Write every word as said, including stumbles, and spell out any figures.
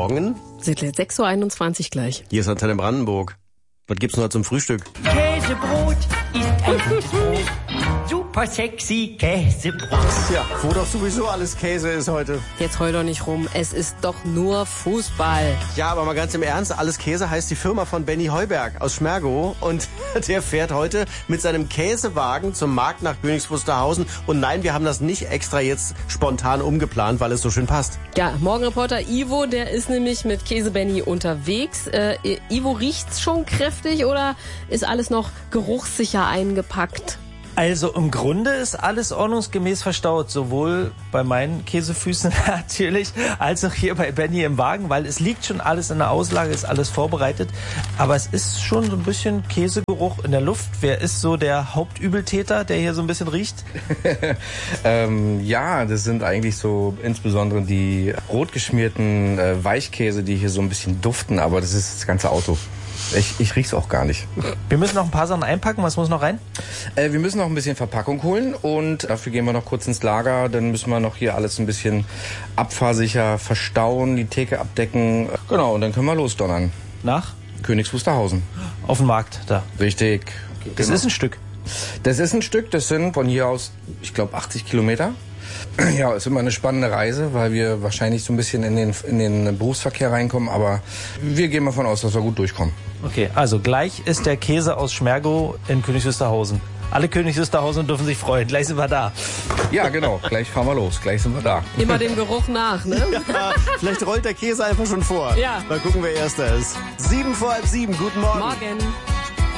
Morgen. sechs Uhr einundzwanzig gleich. Hier ist Antenne Brandenburg. Was gibt's noch zum Frühstück? Käsebrot ist ein gutes Brot. Super sexy Käsebrot. Ja, wo doch sowieso alles Käse ist heute. Jetzt heul doch nicht rum, es ist doch nur Fußball. Ja, aber mal ganz im Ernst, alles Käse heißt die Firma von Benny Heuberg aus Schmergow. Und der fährt heute mit seinem Käsewagen zum Markt nach Königs Wusterhausen. Und nein, wir haben das nicht extra jetzt spontan umgeplant, weil es so schön passt. Ja, Morgenreporter Ivo, der ist nämlich mit Käse Benny unterwegs. Äh, Ivo, riecht's schon kräftig oder ist alles noch geruchssicher eingepackt? Also im Grunde ist alles ordnungsgemäß verstaut, sowohl bei meinen Käsefüßen natürlich, als auch hier bei Benny im Wagen, weil es liegt schon alles in der Auslage, ist alles vorbereitet. Aber es ist schon so ein bisschen Käsegeruch in der Luft. Wer ist so der Hauptübeltäter, der hier so ein bisschen riecht? ähm, ja, das sind eigentlich so insbesondere die rotgeschmierten äh, Weichkäse, die hier so ein bisschen duften, aber das ist das ganze Auto. Ich, ich riech's auch gar nicht. Wir müssen noch ein paar Sachen einpacken. Was muss noch rein? Äh, wir müssen noch ein bisschen Verpackung holen und dafür gehen wir noch kurz ins Lager. Dann müssen wir noch hier alles ein bisschen abfahrsicher verstauen, die Theke abdecken. Genau, und dann können wir losdonnern. Nach? Königs Wusterhausen. Auf dem Markt, da. Richtig. Okay. Das Genau. ist ein Stück. Das ist ein Stück, das sind von hier aus, ich glaube, achtzig Kilometer. Ja, ist immer eine spannende Reise, weil wir wahrscheinlich so ein bisschen in den, in den Berufsverkehr reinkommen, aber wir gehen mal davon aus, dass wir gut durchkommen. Okay, also gleich ist der Käse aus Schmergow in Königs Wusterhausen. Alle Königs Wusterhausen dürfen sich freuen, gleich sind wir da. Ja, genau, gleich fahren wir los, gleich sind wir da. Immer dem Geruch nach, ne? Ja, vielleicht rollt der Käse einfach schon vor. Ja. Mal gucken, wer Erster ist. Sieben vor halb sieben, guten Morgen. Morgen.